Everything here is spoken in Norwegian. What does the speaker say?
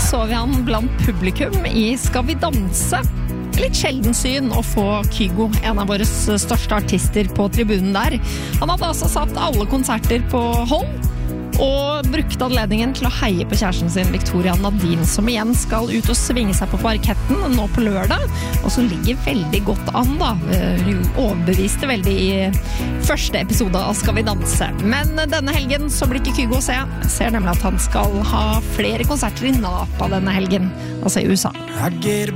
så vi han blant publikum I Skal vi danse. Litt sjelden syn å få Kygo, en av våre største artister, på tribunen der. Han hadde altså satt alle konserter på hold, og brukte anledningen til å heie på kjæresten sin Victoria Nadine, som igjen skal ut og svinge seg på parketten nå på lørdag, og som ligger veldig godt an da. Hun overbeviste veldig I første episode av Skal vi danse. Men denne helgen så blir ikke Kygo å se. Jeg ser nemlig at han skal ha flere konserter I Napa denne helgen, altså I USA.